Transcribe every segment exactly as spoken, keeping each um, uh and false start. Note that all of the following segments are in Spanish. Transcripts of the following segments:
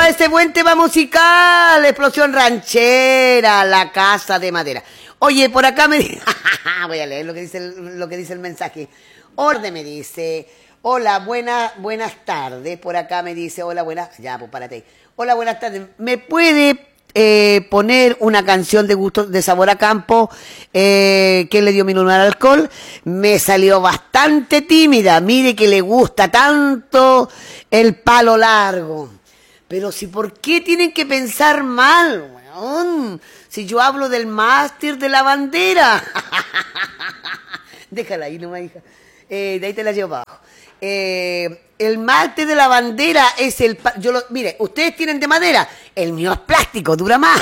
ese buen tema musical, Explosión Ranchera, La Casa de Madera. Oye, por acá me dice, voy a leer lo que dice el, lo que dice el mensaje. Orde me dice, hola, buena, buenas tardes. Por acá me dice, hola, buenas, ya, pues párate. Hola, buenas tardes. ¿Me puede eh, poner una canción de gusto, de sabor a campo? Eh, ¿Qué le dio mi número al alcohol? Me salió bastante tímida. Mire que le gusta tanto el palo largo. Pero si, ¿por qué tienen que pensar mal, weón? Si yo hablo del mástil de la bandera. Déjala ahí nomás, hija. Eh, de ahí te la llevo para abajo. Eh, el mástil de la bandera es el... Yo lo, mire, ustedes tienen de madera. El mío es plástico, dura más.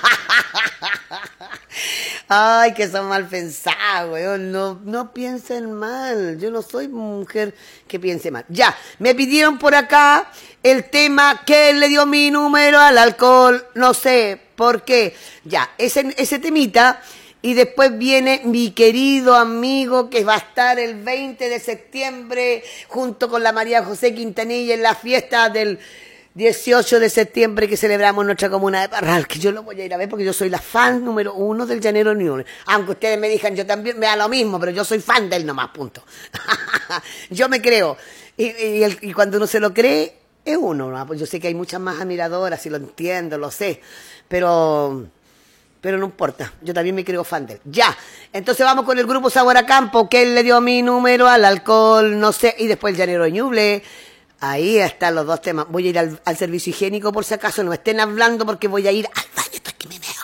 Ay, que son mal pensados, weón. No, no piensen mal. Yo no soy mujer que piense mal. Ya, me pidieron por acá el tema que le dio mi número al alcohol. No sé por qué. Ya, ese, ese temita. Y después viene mi querido amigo que va a estar el veinte de septiembre junto con la María José Quintanilla en la fiesta del dieciocho de septiembre que celebramos en nuestra comuna de Parral, que yo lo voy a ir a ver porque yo soy la fan número uno del Llanero Ñuble. Aunque ustedes me digan, yo también me da lo mismo, pero yo soy fan de él nomás, punto. Yo me creo. Y, y, el, y cuando uno se lo cree, es uno, ¿no? Pues yo sé que hay muchas más admiradoras, y lo entiendo, lo sé, pero... Pero no importa, yo también me creo fan de él. Ya, entonces vamos con el grupo Sabor a Campo, que él le dio mi número al alcohol, no sé, y después el Llanero Ñuble. Ahí están los dos temas. Voy a ir al, al servicio higiénico por si acaso, no me estén hablando porque voy a ir al baño, estoy que me meo.